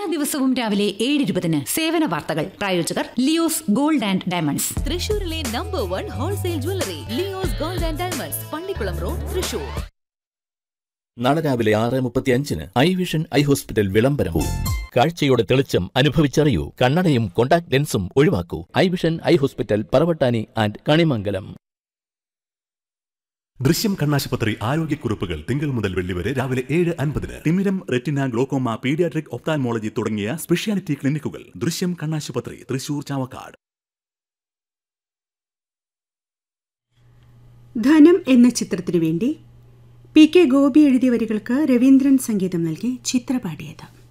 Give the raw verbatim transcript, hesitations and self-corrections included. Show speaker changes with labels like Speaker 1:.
Speaker 1: എല്ലാ ദിവസവും രാവിലെ ഏഴ് ഇരുപതിന് സേവന വാർത്തകൾ. പ്രായോജകർ ലിയോസ് ഗോൾഡ് ആൻഡ് ഡയമണ്ട്സ്.
Speaker 2: തൃശൂരിലെ number one wholesale jewellery Leo's gold and diamonds, Pallikkulam road, Thrissur.
Speaker 3: നാളെ രാവിലെ ആറ് മുപ്പത്തി അഞ്ചിന് ഐ വിഷൻ ഐ ഹോസ്പിറ്റൽ വിളംബരവും. കാഴ്ചയുടെ തെളിച്ചം അനുഭവിച്ചറിയൂ. കണ്ണടയും contact ലെൻസും ഒഴിവാക്കൂ. I vision eye hospital, Paravattani and Kanimangalam.
Speaker 4: ദൃശ്യം കണ്ണാശുപത്രി ആരോഗ്യക്കുറിപ്പുകൾ തിങ്കൾ മുതൽ വെള്ളി വരെ രാവിലെ ഏഴ് അൻപതിന്. തിമിരം, റെറ്റിന, ഗ്ലോക്കോമ, പീഡിയാട്രിക്, ഒപ്താൽമോളജി തുടങ്ങിയ സ്പെഷ്യാലിറ്റി ക്ലിനിക്കുകൾ. ദൃശ്യം കണ്ണാശുപത്രി, തൃശൂർ, ചാവക്കാട്.
Speaker 5: ധനം എന്ന ചിത്രത്തിനു വേണ്ടി പി കെ ഗോപി എഴുതിയ വരികൾക്ക് രവീന്ദ്രൻ സംഗീതം നൽകി ചിത്ര പാടിയത്.